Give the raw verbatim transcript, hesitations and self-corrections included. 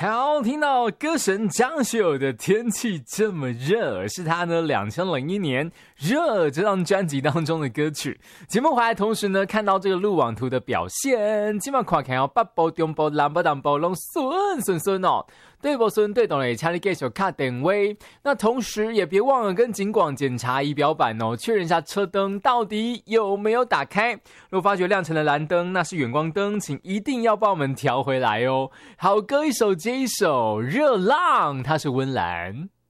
好，听到歌神张学友的天气这么热，是他呢两千零一年热这张专辑当中的歌曲。节目回来同时呢，看到这个路网图的表现，今晚看看哦，北部、中部、南部、南部拢顺顺顺哦。对不顺对懂了，请你继续卡点位。那同时也别忘了跟警广检查仪表板哦，确认一下车灯到底有没有打开。如果发觉亮成了蓝灯，那是远光灯，请一定要帮我们调回来哦。好歌一首接一首，热浪，它是温岚。